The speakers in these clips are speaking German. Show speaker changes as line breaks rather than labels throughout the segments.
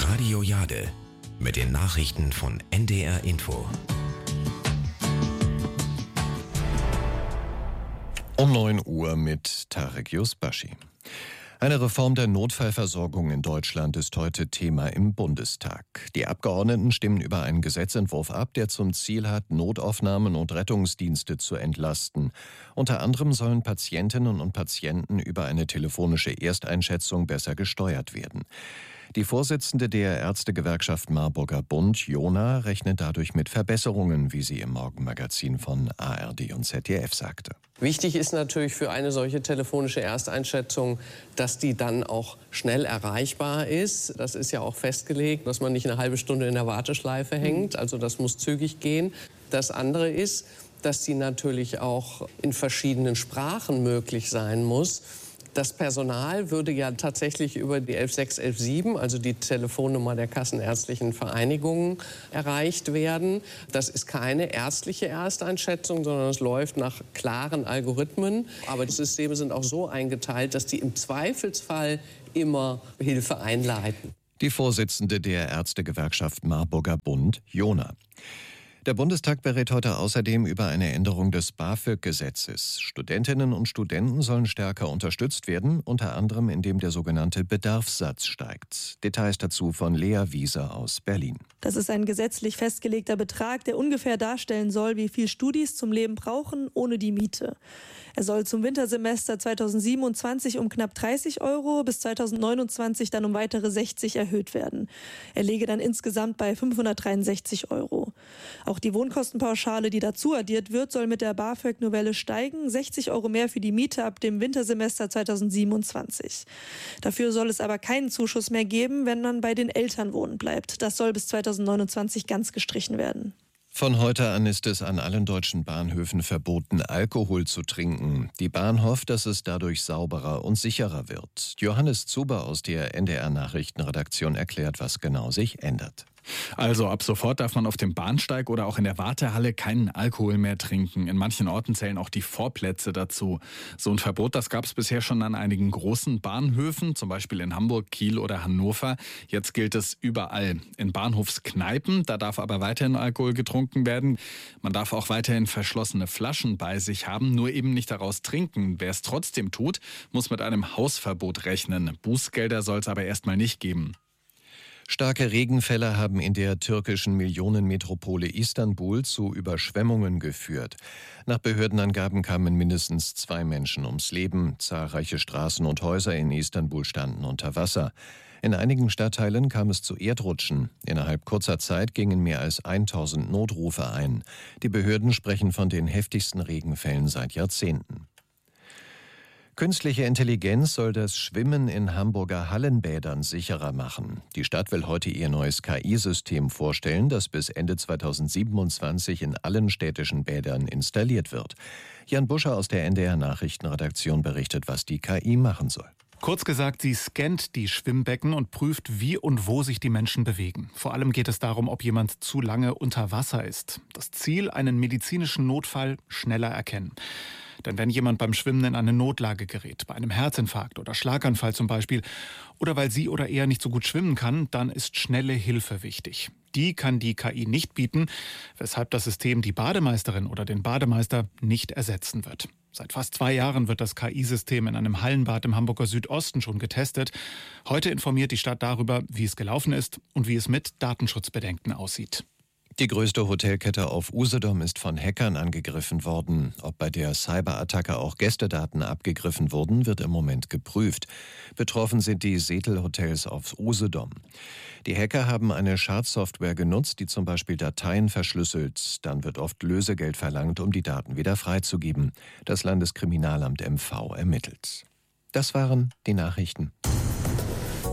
Radio Jade mit den Nachrichten von NDR Info.
Um 9 Uhr mit Tarek Yusbashi. Eine Reform der Notfallversorgung in Deutschland ist heute Thema im Bundestag. Die Abgeordneten stimmen über einen Gesetzentwurf ab, der zum Ziel hat, Notaufnahmen und Rettungsdienste zu entlasten. Unter anderem sollen Patientinnen und Patienten über eine telefonische Ersteinschätzung besser gesteuert werden. Die Vorsitzende der Ärztegewerkschaft Marburger Bund, Jona, rechnet dadurch mit Verbesserungen, wie sie im Morgenmagazin von ARD und ZDF sagte.
Wichtig ist natürlich für eine solche telefonische Ersteinschätzung, dass die dann auch schnell erreichbar ist. Das ist ja auch festgelegt, dass man nicht eine halbe Stunde in der Warteschleife hängt. Also das muss zügig gehen. Das andere ist, dass die natürlich auch in verschiedenen Sprachen möglich sein muss. Das Personal würde ja tatsächlich über die 11617, also die Telefonnummer der Kassenärztlichen Vereinigungen, erreicht werden. Das ist keine ärztliche Ersteinschätzung, sondern es läuft nach klaren Algorithmen. Aber die Systeme sind auch so eingeteilt, dass die im Zweifelsfall immer Hilfe einleiten.
Die Vorsitzende der Ärztegewerkschaft Marburger Bund, Jona. Der Bundestag berät heute außerdem über eine Änderung des BAföG-Gesetzes. Studentinnen und Studenten sollen stärker unterstützt werden, unter anderem indem der sogenannte Bedarfssatz steigt. Details dazu von Lea Wieser aus Berlin.
Das ist ein gesetzlich festgelegter Betrag, der ungefähr darstellen soll, wie viel Studis zum Leben brauchen ohne die Miete. Er soll zum Wintersemester 2027 um knapp 30 €, bis 2029 dann um weitere 60 erhöht werden. Er läge dann insgesamt bei 563 €. Auch die Wohnkostenpauschale, die dazu addiert wird, soll mit der BAföG-Novelle steigen. 60 € mehr für die Miete ab dem Wintersemester 2027. Dafür soll es aber keinen Zuschuss mehr geben, wenn man bei den Eltern wohnen bleibt. Das soll bis 2029 ganz gestrichen werden.
Von heute an ist es an allen deutschen Bahnhöfen verboten, Alkohol zu trinken. Die Bahn hofft, dass es dadurch sauberer und sicherer wird. Johannes Zuber aus der NDR-Nachrichtenredaktion erklärt, was genau sich ändert.
Also ab sofort darf man auf dem Bahnsteig oder auch in der Wartehalle keinen Alkohol mehr trinken. In manchen Orten zählen auch die Vorplätze dazu. So ein Verbot, das gab es bisher schon an einigen großen Bahnhöfen, zum Beispiel in Hamburg, Kiel oder Hannover. Jetzt gilt es überall. In Bahnhofskneipen, da darf aber weiterhin Alkohol getrunken werden. Man darf auch weiterhin verschlossene Flaschen bei sich haben, nur eben nicht daraus trinken. Wer es trotzdem tut, muss mit einem Hausverbot rechnen. Bußgelder soll es aber erstmal nicht geben.
Starke Regenfälle haben in der türkischen Millionenmetropole Istanbul zu Überschwemmungen geführt. Nach Behördenangaben kamen mindestens 2 Menschen ums Leben. Zahlreiche Straßen und Häuser in Istanbul standen unter Wasser. In einigen Stadtteilen kam es zu Erdrutschen. Innerhalb kurzer Zeit gingen mehr als 1000 Notrufe ein. Die Behörden sprechen von den heftigsten Regenfällen seit Jahrzehnten. Künstliche Intelligenz soll das Schwimmen in Hamburger Hallenbädern sicherer machen. Die Stadt will heute ihr neues KI-System vorstellen, das bis Ende 2027 in allen städtischen Bädern installiert wird. Jan Buscher aus der NDR-Nachrichtenredaktion berichtet, was die KI machen soll.
Kurz gesagt, sie scannt die Schwimmbecken und prüft, wie und wo sich die Menschen bewegen. Vor allem geht es darum, ob jemand zu lange unter Wasser ist. Das Ziel, einen medizinischen Notfall schneller erkennen. Denn wenn jemand beim Schwimmen in eine Notlage gerät, bei einem Herzinfarkt oder Schlaganfall zum Beispiel, oder weil sie oder er nicht so gut schwimmen kann, dann ist schnelle Hilfe wichtig. Die kann die KI nicht bieten, weshalb das System die Bademeisterin oder den Bademeister nicht ersetzen wird. Seit fast 2 Jahren wird das KI-System in einem Hallenbad im Hamburger Südosten schon getestet. Heute informiert die Stadt darüber, wie es gelaufen ist und wie es mit Datenschutzbedenken aussieht.
Die größte Hotelkette auf Usedom ist von Hackern angegriffen worden. Ob bei der Cyberattacke auch Gästedaten abgegriffen wurden, wird im Moment geprüft. Betroffen sind die Setel-Hotels auf Usedom. Die Hacker haben eine Schadsoftware genutzt, die zum Beispiel Dateien verschlüsselt. Dann wird oft Lösegeld verlangt, um die Daten wieder freizugeben. Das Landeskriminalamt MV ermittelt. Das waren die Nachrichten.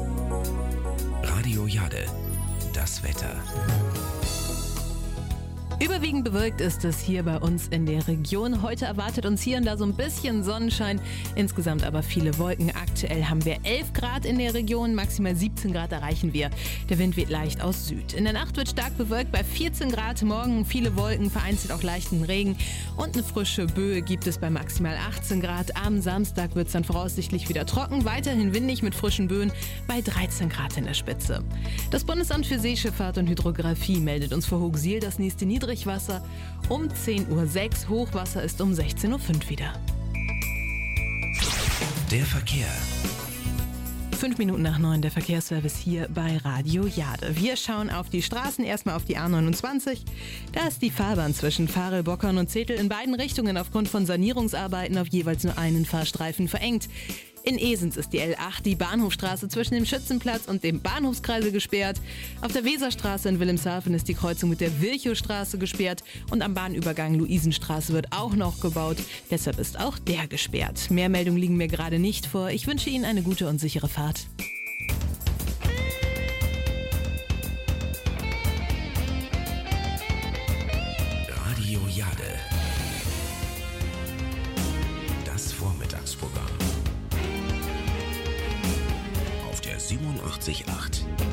Radio Jade, das Wetter.
Überwiegend bewölkt ist es hier bei uns in der Region. Heute erwartet uns hier und da so ein bisschen Sonnenschein, insgesamt aber viele Wolken. Aktuell haben wir 11 Grad in der Region, maximal 17 Grad erreichen wir. Der Wind weht leicht aus Süd. In der Nacht wird stark bewölkt bei 14 Grad, morgen viele Wolken, vereinzelt auch leichten Regen und eine frische Böe gibt es bei maximal 18 Grad. Am Samstag wird es dann voraussichtlich wieder trocken, weiterhin windig mit frischen Böen bei 13 Grad in der Spitze. Das Bundesamt für Seeschifffahrt und Hydrographie meldet uns vor Hochsiel das nächste Niedrigwasser um 10:06 Uhr. Hochwasser ist um 16:05 Uhr wieder.
Der Verkehr.
5 Minuten nach 9, der Verkehrsservice hier bei Radio Jade. Wir schauen auf die Straßen, erstmal auf die A29. Da ist die Fahrbahn zwischen Varel, Bockern und Zetel in beiden Richtungen aufgrund von Sanierungsarbeiten auf jeweils nur einen Fahrstreifen verengt. In Esens ist die L8, die Bahnhofstraße zwischen dem Schützenplatz und dem Bahnhofskreisel gesperrt. Auf der Weserstraße in Wilhelmshaven ist die Kreuzung mit der Virchowstraße gesperrt und am Bahnübergang Luisenstraße wird auch noch gebaut. Deshalb ist auch der gesperrt. Mehr Meldungen liegen mir gerade nicht vor. Ich wünsche Ihnen eine gute und sichere Fahrt.
Radio Jade. Das Vormittagsprogramm. 87.8